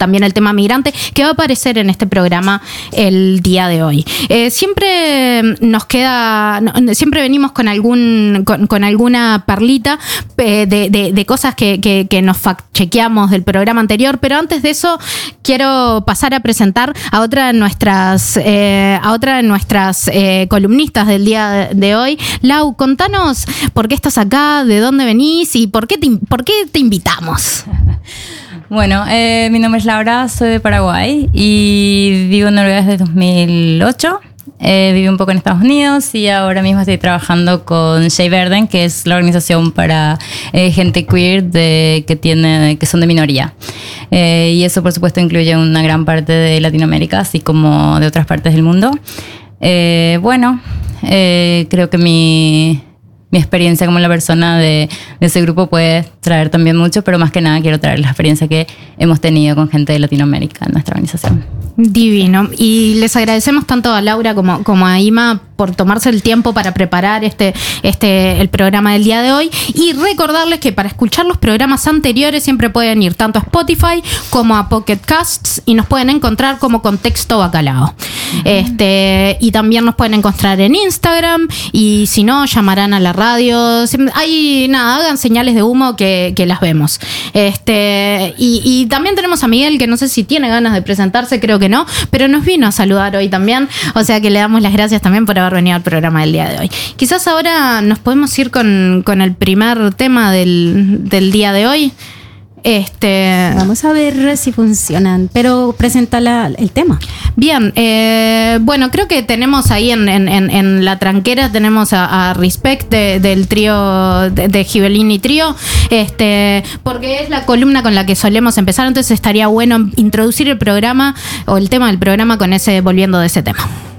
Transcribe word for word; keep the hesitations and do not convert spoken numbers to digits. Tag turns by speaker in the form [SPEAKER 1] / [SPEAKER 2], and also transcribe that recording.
[SPEAKER 1] también el tema migrante, que va a aparecer en este programa el día de hoy. Eh, siempre nos queda, siempre venimos con algún, con, con alguna perlita eh, de, de, de cosas que, que, que nos fact-chequeamos del programa anterior, pero antes de eso quiero pasar a presentar a otra de nuestras, eh, a otra de nuestras eh, columnistas del día de hoy. Lau, contanos por qué estás acá, de dónde venís y por qué te, por qué te invitamos.
[SPEAKER 2] Bueno, eh, mi nombre es Laura, soy de Paraguay y vivo en Noruega desde dos mil ocho. Eh, viví un poco en Estados Unidos y ahora mismo estoy trabajando con Shea Verden, que es la organización para eh, gente queer de, que, tiene, que son de minoría. Eh, y eso, por supuesto, incluye una gran parte de Latinoamérica, así como de otras partes del mundo. Eh, bueno, eh, creo que mi... Mi experiencia como la persona de, de ese grupo puede traer también mucho, pero más que nada quiero traer la experiencia que hemos tenido con gente de Latinoamérica en nuestra organización.
[SPEAKER 1] Divino. Y les agradecemos tanto a Laura como, como a Ima por tomarse el tiempo para preparar este, este, el programa del día de hoy. Y recordarles que para escuchar los programas anteriores siempre pueden ir tanto a Spotify como a Pocket Casts y nos pueden encontrar como Contexto Bacalao. Uh-huh. Este, y también nos pueden encontrar en Instagram y si no, llamarán a la radio. Hay nada, hagan señales de humo que, que las vemos. Este, y, y también tenemos a Miguel, que no sé si tiene ganas de presentarse, creo que no, pero nos vino a saludar hoy también. O sea que le damos las gracias también por haber venido al programa del día de hoy. Quizás ahora nos podemos ir con, con el primer tema del, del día de hoy. Este,
[SPEAKER 3] Vamos a ver si funcionan, pero presenta la, el tema.
[SPEAKER 1] Bien, eh, bueno, creo que tenemos ahí en, en, en la tranquera tenemos a, a Respect de, del trío de, de Ghibellini Trío, este, porque es la columna con la que solemos empezar, entonces estaría bueno introducir el programa o el tema del programa con ese, volviendo de ese tema.